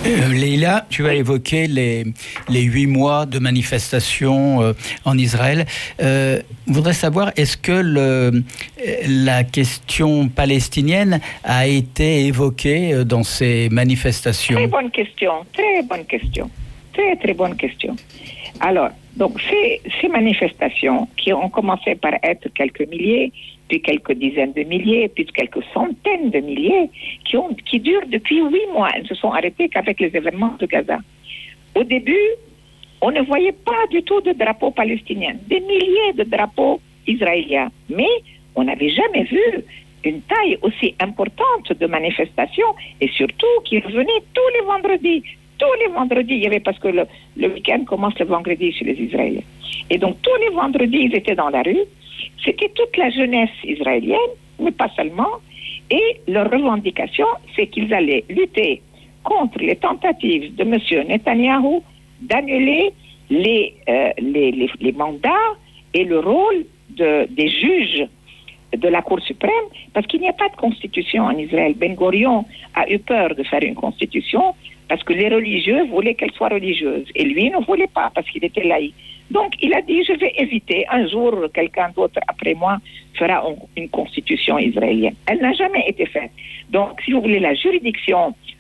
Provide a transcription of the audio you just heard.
Leïla, tu as évoqué les 8 mois de manifestations en Israël. Je voudrais savoir, est-ce que la question palestinienne a été évoquée dans ces manifestations? Très bonne question, très bonne question. Très bonne question. Alors, donc ces manifestations qui ont commencé par être quelques milliers, puis quelques dizaines de milliers, puis quelques centaines de milliers, qui durent depuis 8 mois. Elles ne se sont arrêtées qu'avec les événements de Gaza. Au début, on ne voyait pas du tout de drapeaux palestiniens, des milliers de drapeaux israéliens. Mais on n'avait jamais vu une taille aussi importante de manifestations et surtout qui revenait tous les vendredis. Tous les vendredis, il y avait, parce que le week-end commence le vendredi chez les Israéliens. Et donc tous les vendredis, ils étaient dans la rue. C'était toute la jeunesse israélienne, mais pas seulement. Et leur revendication, c'est qu'ils allaient lutter contre les tentatives de M. Netanyahou d'annuler les mandats et le rôle des juges de la Cour suprême, parce qu'il n'y a pas de constitution en Israël. Ben Gurion a eu peur de faire une constitution parce que les religieux voulaient qu'elle soit religieuse. Et lui ne voulait pas parce qu'il était laïque. Donc il a dit, je vais éviter. Un jour, quelqu'un d'autre après moi fera une constitution israélienne. Elle n'a jamais été faite. Donc, si vous voulez, la juridiction